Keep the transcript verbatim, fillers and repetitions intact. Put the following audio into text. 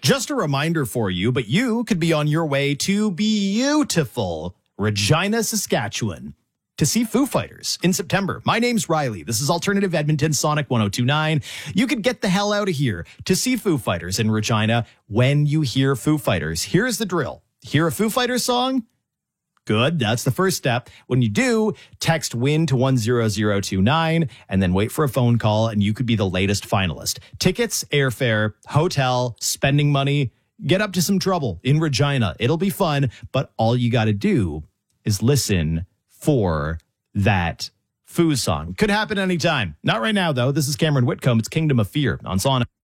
Just a reminder for you, but you could be on your way to beautiful Regina, Saskatchewan to see Foo Fighters in September. My name's Riley. This is Alternative Edmonton Sonic one oh two point nine. You could get the hell out of here to see Foo Fighters in Regina when you hear Foo Fighters. Here's the drill. Hear a Foo Fighters song? Good. That's the first step. When you do, text WIN to one zero zero two nine and then wait for a phone call and you could be the latest finalist. Tickets, airfare, hotel, spending money, get up to some trouble in Regina. It'll be fun, but all you got to do is listen for that Foo song. Could happen anytime. Not right now, though. This is Cameron Whitcomb. It's Kingdom of Fear on Sonic.